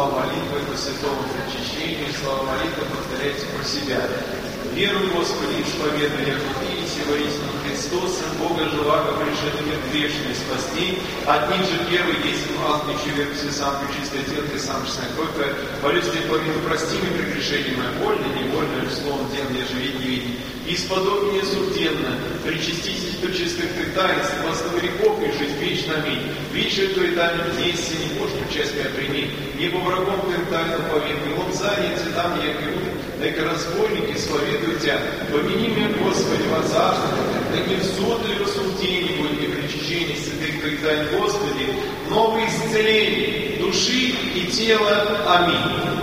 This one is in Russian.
слова молитвы по святому причащению, слова молитвы повторяйте про себя. Верую, Господи, исповедую я Ты, сего истину Христос, Сын Бога, живаго, пришедший мир грешный спасти. Одним же первый есть алчный человек, все сам пречистое тело, Ты сам честная кровь Твоя. Молюсь Тебе, повину, прости мне прегрешение мое, вольно, невольно, словом, делом, я живи, не види. Исподобие мне судебно, причаститесь до чистых Ты таинств, во грехов и жизнь вечно, аминь. Вечер Твой тайны есть, не можешь часть моя прими, не по врагом Твоим тайнам поверь, он занят, там я грю, дай-ка разбойники исповедуют Тебя. Помяни меня, Господи, во царство, да не в суд или рассуждение будет, не причащение святых Твоих тайн, Господи, новые исцеления души и тела. Аминь.